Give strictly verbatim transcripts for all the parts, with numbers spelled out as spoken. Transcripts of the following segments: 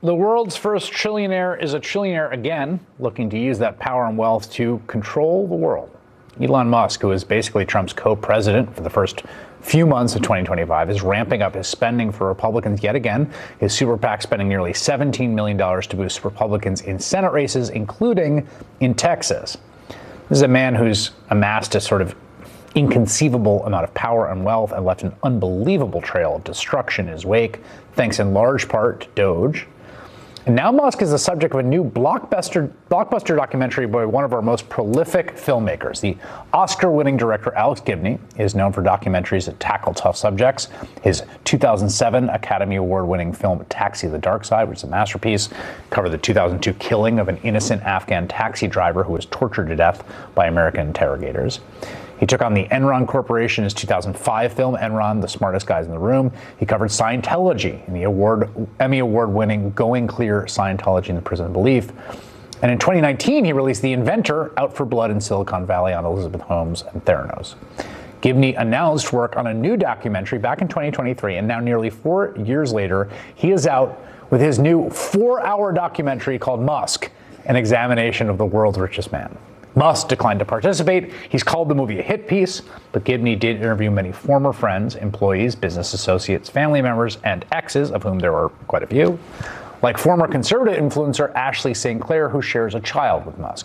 The world's first trillionaire is a trillionaire again, looking to use that power and wealth to control the world. Elon Musk, who is basically Trump's co-president for the first few months of twenty twenty-five, is ramping up his spending for Republicans yet again. His super PAC spending nearly seventeen million dollars to boost Republicans in Senate races, including in Texas. This is a man who's amassed a sort of inconceivable amount of power and wealth and left an unbelievable trail of destruction in his wake, thanks in large part to Doge. And now Musk is the subject of a new blockbuster, blockbuster documentary by one of our most prolific filmmakers. The Oscar-winning director Alex Gibney is known for documentaries that tackle tough subjects. His two thousand seven Academy Award-winning film Taxi: The Dark Side, which is a masterpiece, covered the two thousand two killing of an innocent Afghan taxi driver who was tortured to death by American interrogators. He took on the Enron Corporation in his two thousand five film, Enron, The Smartest Guys in the Room. He covered Scientology in the award, Emmy Award-winning Going Clear, Scientology and the Prison of Belief. And in twenty nineteen, he released The Inventor, Out for Blood in Silicon Valley on Elizabeth Holmes and Theranos. Gibney announced work on a new documentary back in twenty twenty-three, and now nearly four years later, he is out with his new four-hour documentary called Musk, an examination of the world's richest man. Musk declined to participate. He's called the movie a hit piece, but Gibney did interview many former friends, employees, business associates, family members, and exes, of whom there are quite a few, like former conservative influencer Ashley Saint Clair, who shares a child with Musk.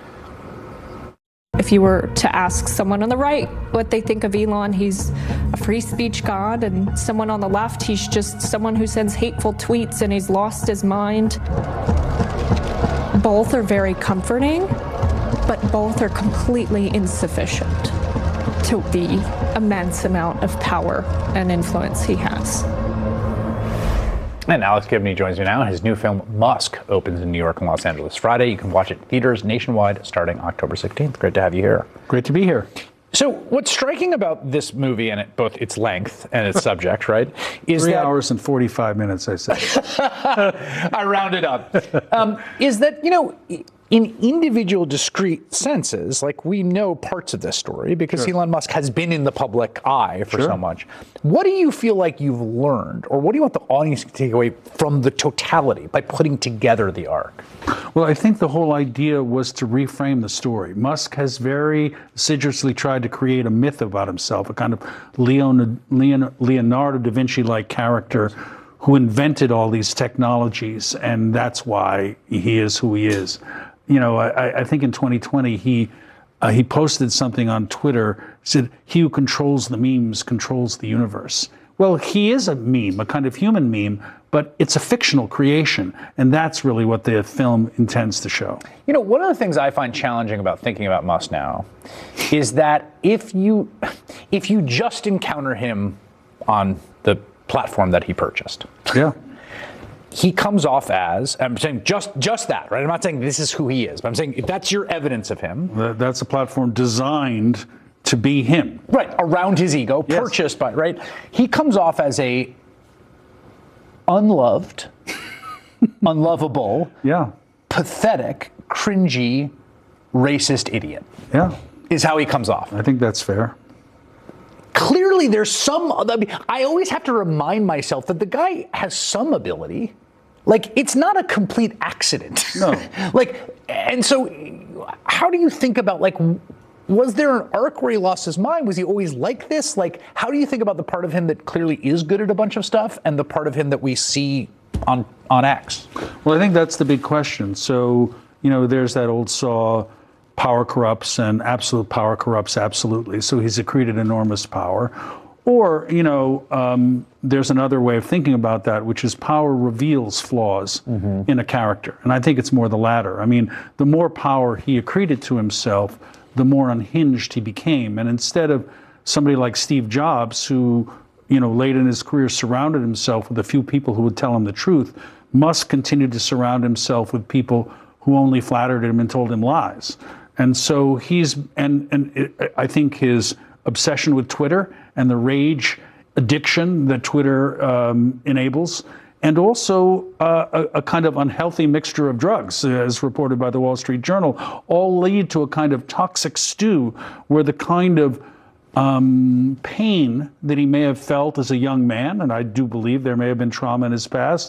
If you were to ask someone on the right what they think of Elon, he's a free speech god, and someone on the left, he's just someone who sends hateful tweets and he's lost his mind. Both are very comforting, but both are completely insufficient to the immense amount of power and influence he has. And Alex Gibney joins me now. His new film, Musk, opens in New York and Los Angeles Friday. You can watch it in theaters nationwide starting October sixteenth. Great to have you here. Great to be here. So what's striking about this movie, and it, both its length and its subject, right, is Three that... hours and forty-five minutes, I say. I rounded up. Um, is that, you know... In individual discrete senses, like we know parts of this story because sure. Elon Musk has been in the public eye for sure. so much. What do you feel like you've learned, or what do you want the audience to take away from the totality by putting together the arc? Well, I think the whole idea was to reframe the story. Musk has very assiduously tried to create a myth about himself, a kind of Leon, Leon, Leonardo da Vinci-like character who invented all these technologies, and that's why he is who he is. You know, I, I think in twenty twenty, he uh, he posted something on Twitter, said, "He who controls the memes controls the universe." Well, he is a meme, a kind of human meme, but it's a fictional creation, and that's really what the film intends to show. You know, one of the things I find challenging about thinking about Musk now is that if you if you just encounter him on the platform that he purchased, yeah. he comes off as, I'm saying just just that, right? I'm not saying this is who he is, but I'm saying if that's your evidence of him. That's a platform designed to be him. Right, around his ego, yes. Purchased by, right? He comes off as a unloved, unlovable, yeah. pathetic, pathetic, cringy, racist idiot. Yeah. Is how he comes off. I think that's fair. Clearly, there's some. I always have to remind myself that the guy has some ability. Like, it's not a complete accident. No. like, and so, how do you think about, like, was there an arc where he lost his mind? Was he always like this? Like, how do you think about the part of him that clearly is good at a bunch of stuff and the part of him that we see on on X? Well, I think that's the big question. So, you know, there's that old saw. Power corrupts, and absolute power corrupts absolutely. So he's accreted enormous power. Or, you know, um, there's another way of thinking about that, which is power reveals flaws mm-hmm. in a character. And I think it's more the latter. I mean, the more power he accreted to himself, the more unhinged he became. And instead of somebody like Steve Jobs, who, you know, late in his career surrounded himself with a few people who would tell him the truth, Musk continued to surround himself with people who only flattered him and told him lies. And so he's, and, and it, I think his obsession with Twitter and the rage addiction that Twitter um, enables, and also uh, a, a kind of unhealthy mixture of drugs, as reported by the Wall Street Journal, all lead to a kind of toxic stew where the kind of um, pain that he may have felt as a young man, and I do believe there may have been trauma in his past,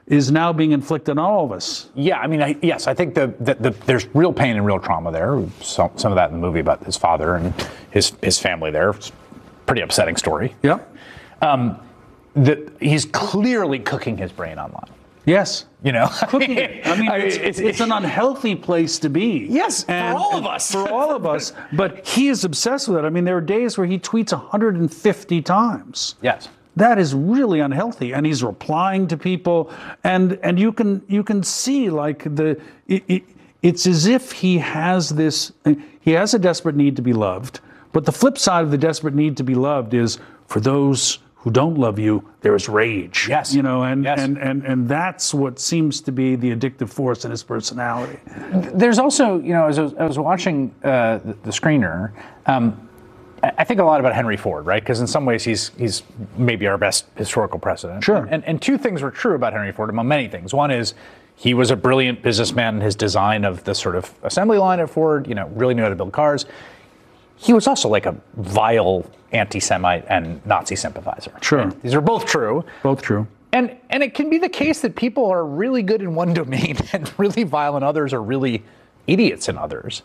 is now being inflicted on all of us. Yeah, I mean, I, yes, I think the, the, the there's real pain and real trauma there. Some, some of that in the movie about his father and his his family there. It's a pretty upsetting story. Yeah. Um, the, he's clearly cooking his brain online. Yes. You know, cooking it. I mean, it's, it's, it's an unhealthy place to be. Yes, and, for all of us. For all of us. But he is obsessed with it. I mean, there are days where he tweets one hundred fifty times. Yes. That is really unhealthy, and he's replying to people, and and you can you can see like the it, it, it's as if he has this he has a desperate need to be loved, but the flip side of the desperate need to be loved is for those who don't love you, there is rage. Yes, you know, and yes. and and and that's what seems to be the addictive force in his personality. There's also, you know, as I was, I was watching uh, the, the screener. Um, I think a lot about Henry Ford, right? Because in some ways he's he's maybe our best historical president. Sure. And, and two things were true about Henry Ford, among many things. One is he was a brilliant businessman. His design of the sort of assembly line at Ford, you know, really knew how to build cars. He was also like a vile anti-Semite and Nazi sympathizer. Sure. Right? These are both true. Both true. And and it can be the case that people are really good in one domain and really vile in others, or really idiots in others.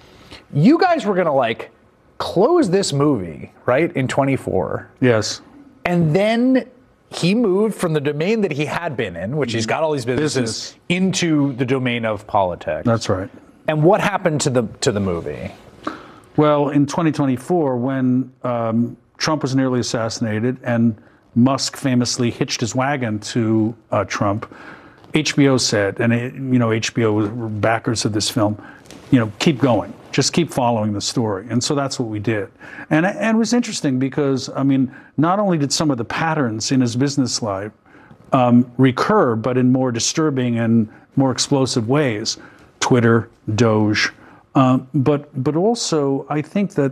You guys were gonna like close this movie, right, in twenty-four. Yes. And then he moved from the domain that he had been in, which he's got all these businesses, Business. into the domain of politics. That's right. And what happened to the to the movie? Well, in twenty twenty-four, when um, Trump was nearly assassinated and Musk famously hitched his wagon to uh, Trump, H B O said, and it, you know, H B O were backers of this film, you know, keep going. Just keep following the story. And so that's what we did. And, and it was interesting because, I mean, not only did some of the patterns in his business life um, recur, but in more disturbing and more explosive ways. Twitter, Doge. Um, but, but also, I think that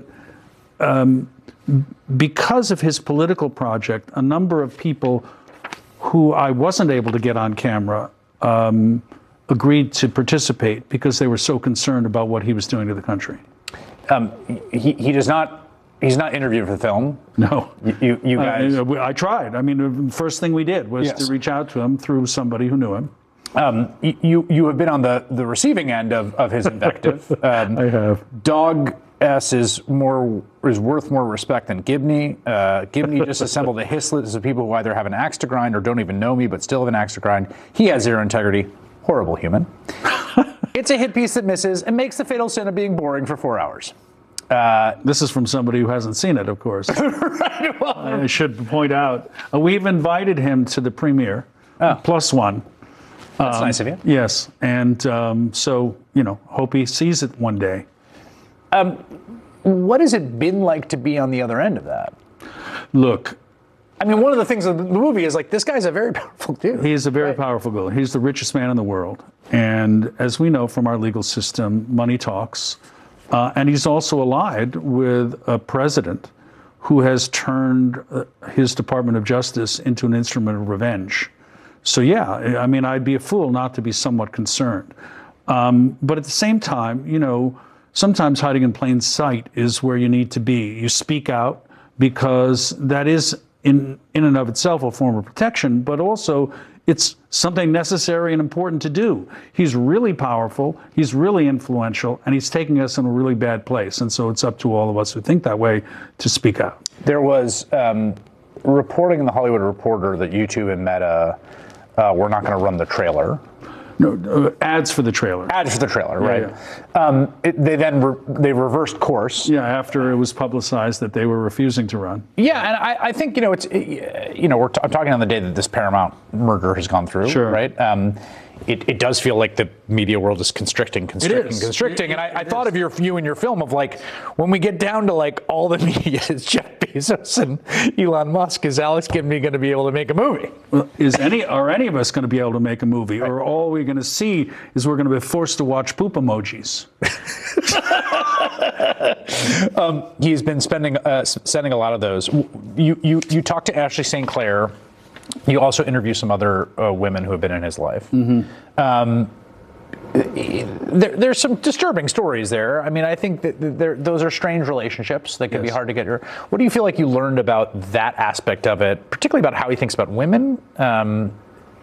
um, because of his political project, a number of people who I wasn't able to get on camera um, agreed to participate because they were so concerned about what he was doing to the country. Um, he, he does not, he's not interviewed for the film. No. You, you, you guys. Uh, I tried. I mean, the first thing we did was Yes. to reach out to him through somebody who knew him. Um, you, you have been on the, the receiving end of, of his invective. Um, I have. Dog S is more is worth more respect than Gibney. Uh, Gibney just assembled a hit list of people who either have an axe to grind or don't even know me, but still have an axe to grind. He has zero integrity. Horrible human. It's a hit piece that misses and makes the fatal sin of being boring for four hours. Uh, this is from somebody who hasn't seen it, of course. Right, well, I should point out, uh, we've invited him to the premiere, Oh. plus one. that's Um, nice of you. Yes, and um, so, you know, hope he sees it one day. What has it been like to be on the other end of that? Look, I mean, one of the things of the movie is like, this guy's a very powerful dude. he is a very Right. powerful guy. He's the richest man in the world. And as we know from our legal system, money talks. Uh, and he's also allied with a president who has turned uh, his Department of Justice into an instrument of revenge. So, yeah, I mean, I'd be a fool not to be somewhat concerned. Um, but at the same time, you know, sometimes hiding in plain sight is where you need to be. You speak out because that is in in and of itself a form of protection, but also it's something necessary and important to do. He's really powerful, he's really influential, and he's taking us in a really bad place. And so it's up to all of us who think that way to speak out. There was um, reporting in the Hollywood Reporter that YouTube and Meta uh, were not going to run the trailer. No, uh, ads for the trailer. Ads for the trailer, right? yeah. Um, it, they then re- they reversed course. Yeah, after it was publicized that they were refusing to run. Yeah, and I, I think you know it's it, you know we're t- I'm talking on the day that this Paramount merger has gone through, Sure. right? Um, it, it does feel like the media world is constricting, constricting, is. constricting, It- and I, it I thought is. of your view in your film of like when we get down to like all the media is Jeff Bezos and Elon Musk, is Alex Gibney going to be able to make a movie? Well, is any are any of us going to be able to make a movie, or all we're going to see is we're going to be forced to watch poop emojis? um, he's been spending uh, sending a lot of those. You you you talked to Ashley Saint Clair. You also interview some other uh, women who have been in his life. Mm-hmm. Um, there, there's some disturbing stories there. I mean, I think that there, those are strange relationships that can Yes. be hard to get your. What do you feel like you learned about that aspect of it, particularly about how he thinks about women? Um,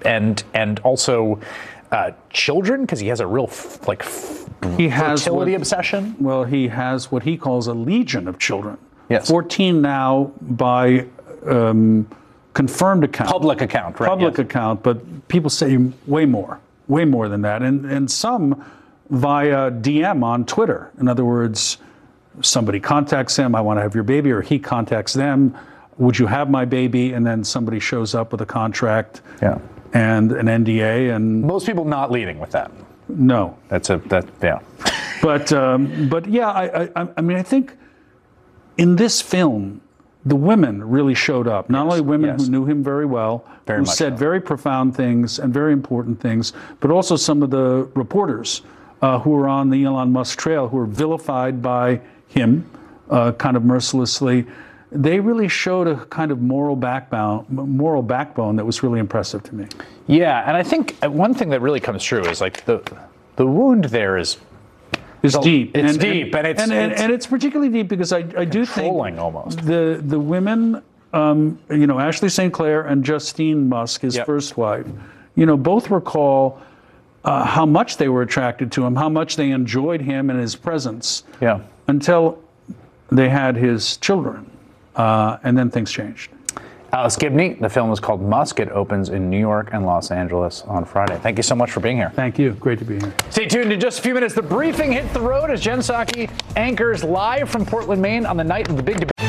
and and also uh, children, because he has a real f- like f- He has fertility what- obsession. Well, he has what he calls a legion of children. Yes. fourteen now by um, confirmed account. Public account, right? Public yes. account, but people say way more, way more than that. And, and some via D M on Twitter. In other words, somebody contacts him, I want to have your baby, or he contacts them, would you have my baby? And then somebody shows up with a contract Yeah. and an N D A, and Most people not leading with that. no. That's a that yeah. But um, but yeah, I, I I mean I think in this film the women really showed up. Not only women yes. who knew him very well, Very who much said so. very profound things and very important things, but also some of the reporters uh, who were on the Elon Musk trail, who were vilified by him, uh, kind of mercilessly. They really showed a kind of moral backbone, moral backbone that was really impressive to me. Yeah, and I think one thing that really comes true is like the the wound there is It's deep. it's deep, and it's- and, and, it's and it's particularly deep because I, I do think controlling almost. the the women, um, you know, Ashley Saint Clair and Justine Musk, his Yep. first wife, you know, both recall uh, how much they were attracted to him, how much they enjoyed him and his presence, Yeah. until they had his children, uh, and then things changed. Alice Gibney, the film is called Musk. It opens in New York and Los Angeles on Friday. Thank you so much for being here. Thank you. Great to be here. Stay tuned in just a few minutes. The briefing hits the road as Jen Psaki anchors live from Portland, Maine on the night of the big debate.